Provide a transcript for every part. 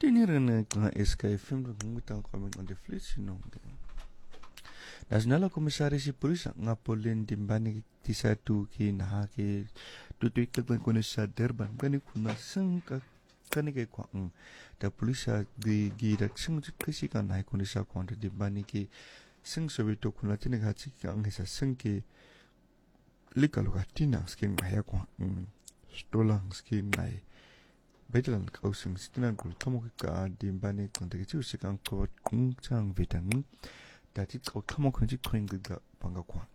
Tinirene nga SKFM ngutang kami on the fleet sinong. Nasionale Kommissaris Polisie nga Pauline Dimbani tisatu ki naha ki tutuik lang ko sa Durban kani kuna sangka kani kay kwa da polisa gi da sing kasi kan nai ko sa kwa Dimbani ki sing sobito kuna tinagati ka ang sa sing ki likalo ka tina skin maya kwa stolang skin nai Betelan kausing sitinan ko tomo ka Dimbani kontek ci usikang ko kung chang vitang dati ko tomo konji koing ga banga kwa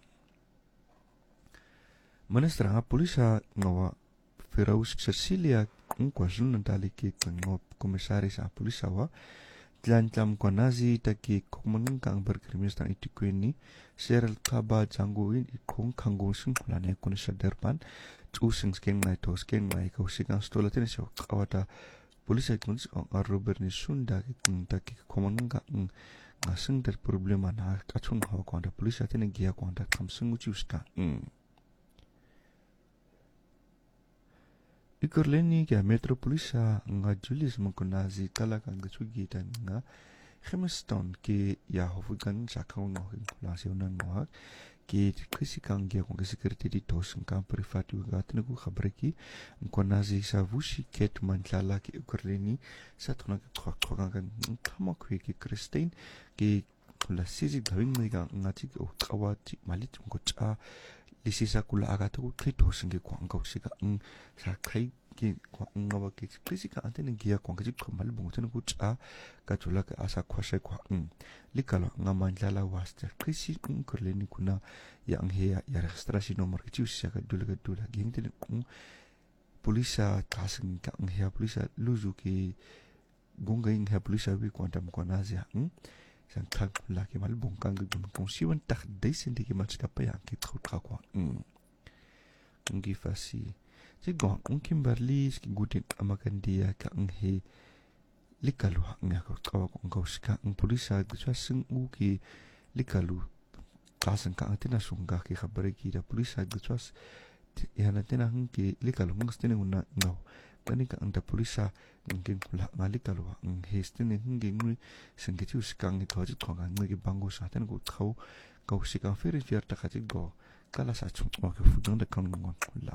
Ministra nga polisa ngawa Firaus Cecilia kung kwazun nantali ki kung komisaris a polisa wa tlam kwa nazi taki kukmangang kang berkriminal iti kweni Cheryl Kaba Janguin ikong kanggung singkulane kuni sa Durban using skeng na ito skeng na ikaw sikang stolatin siya kawata polisa kung Robert ni Sunda kung taki kukmangang kang ngaseng der problema na kachung hawa kwa da polisa tinagiya kwa da kamseng uchius ka Ikorleni kaya metropolisa nga Julius Mkunazi talaka nga sugitan nga Hemiston ki ya hofugan sa kaun no hinkulasi unan noak ki kasi kang gia kung kasi kerti dito sang kang privati uga tinagu kabreki Mkunazi sa vushi ket mantlala ki Ikorleni sa tunag kakang kamakwi ki Christine ki kula sisi gawing nga ngatik o kawati malit mkucha Lisisa kula agataku klito singi kwang kau sika sa kai ki kwang ngawa ki krisika ante ngia kwang ki kamal bungu tenu kucha ka chula ka asa kwashe kwang likalo ngamanjala wasta krisi kurleni kuna yang he ya registrasi nomor ki usia ka dula ging tenu polisa kasing ka he polisa luzu ki gungaing he polisa wi kwantam kwanazia sang kang laki mal bongkang gudun kung siwan tak desin di kimat ska pa yang kit khut kwa ngi fasi si gong Kimberly ski gudin amakan dia ka he likalu nga ko kawa kung ska polisa guswa sing u ki likalu kasang ka atina sungga ki khabare ki da polisa guswa yana tena ki likalu ngstene una ngaw kani ka anda polisa ngin kula ngali kalwa hestine ngin sengeti uskang ni kaji thonga ngi bango sa ten go thau ka usikang feri fiar ta kaji go kala sa chung ma ka fudong da kan ngon kula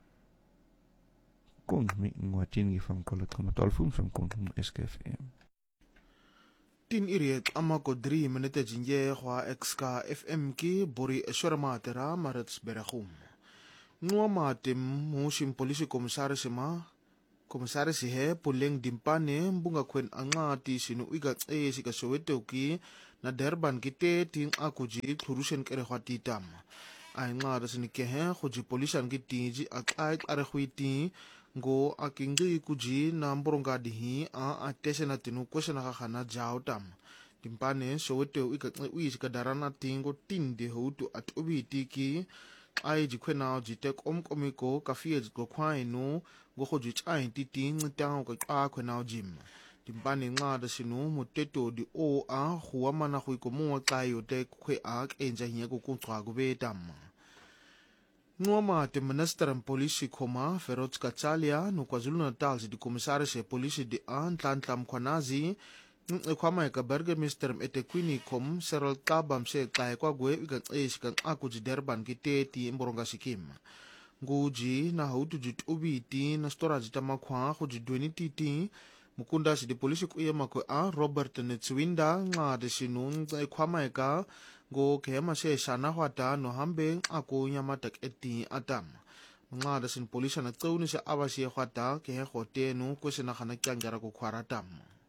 kong mi ngwatin gi fam kola kama tolfum fam kong SKFM tin iriet ama ko 3 minute jinje khwa xka FM ki bori eshorma tera marats berahum nuwa matem mushim polisi komisaris ma Komisaris he puleng dimpane mbunga kwen angati sinu iga sika Soweto ki na Durban kite ting akuji khurusen kere khwati tam ai ngara sini ke he khuji polisan ki tinji akai are khwiti ngo akingi kuji na mboronga dihi a atesena tinu kwesena khana jaw tam dimpane Soweto iga sika darana tingo tinde hutu atubiti ki ai jikwena jitek komiko kafie jiko kwainu go khoji ai titing tang ko a kwena jim timpani nga da sinu muteto di o a huwa mana khu ko mo tsayo te khwe a enja hiya ko kuntswa go betam Nuama te minister en polisie koma Feroz Katsalia no KwaZulu Natal di komisaris e polisie di Antlam Kwanazi kwama ka burgemeester eThekwini kom Cheryl Kaba mse kai kwa gwe ka kan akuji Durban kiteti mboronga sikim nguji na hautu jit ubiti na storage tamakwa khuji dweni titi mukunda si di polisi ku yema ko a Robert Netswinda nga de sinun kwama ka go kema se shana hwata no hambe aku nyamatak eti atam nga de sin polisi na tsoni se abasi hwata ke hotenu ko sina khana kyangara ko khwaratam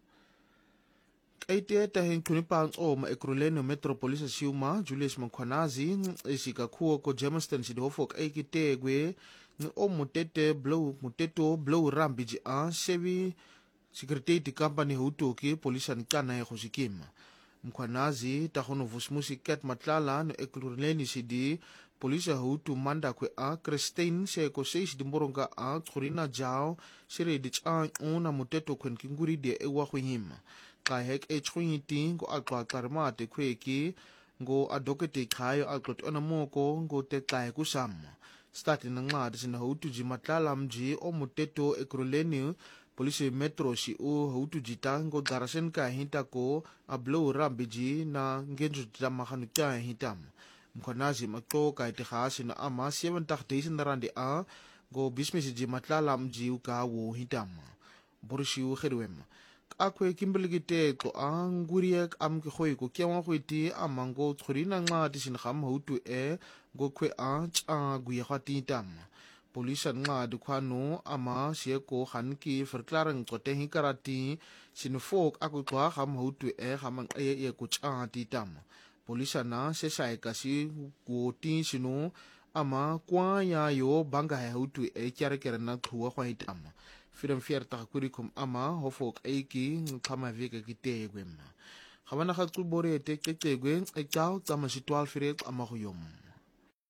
Aite tahin kunipang ma ekruleno metropolisa siuma Julius Mkhwanazi isika khuo ko Germiston sidhofok aikitegwe muteto blow rambiji a sevi security company hutoki polisa nkana khosikim Mkhwanazi tahono vusmusi ket matlala no ekruleni sidi polisa hutu manda kwe a Christine se ko seis dimboronga a khurina jao sire dicha una muteto kwen kinguri de ewa khwihima ka hek echwiti ngo aqwa qarmate khweki ngo adokete khayo aqot onamoko ngo teqai kusam start na ngadi sina hutu ji matlala mji o muteto ekroleni polisi metro shi u hutu jita ngo darasen ka hinta ko ablo rambiji na ngenju jama khanu kya hitam mkhonazi makto ka itihasi na ama 70,000 randi a go business ji matlala mji uka wo hitam burishi u khirwem akwe kimbeligite to anguriek am ke khoy ko kya khwiti amango tkhurina nqa tisin kham hutu go khwe a cha guya khati tam polisa nqa dukhano ama sieko khanki verklaring qote hi karati sinfok akutwa kham hutu khamang ye ku cha ti tam polisa na se sai kasi ko ti sinu ama kwa ya yo banga hutu kyare kere na thuwa khwa hitam firam fierta kurikum ama hofok eiki ngkhama veke kitegwem khabana khatubore te ketegwe ekau tama situal firet ama khuyom